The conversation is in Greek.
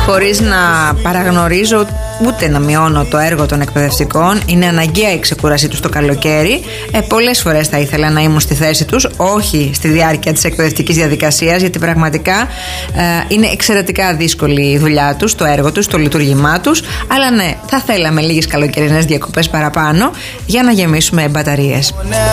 χωρίς να παραγνωρίζω ούτε να μειώνω το έργο των εκπαιδευτικών. Είναι αναγκαία η ξεκούρασή τους το καλοκαίρι. Πολλές φορές θα ήθελα να ήμουν στη θέση τους, όχι στη διάρκεια της εκπαιδευτικής διαδικασίας, γιατί πραγματικά είναι εξαιρετικά δύσκολη η δουλειά τους, το έργο τους, το λειτουργήμά τους. Αλλά ναι, θα θέλαμε λίγες καλοκαιρινές διακοπές παραπάνω για να γεμίσουμε μπαταρίες.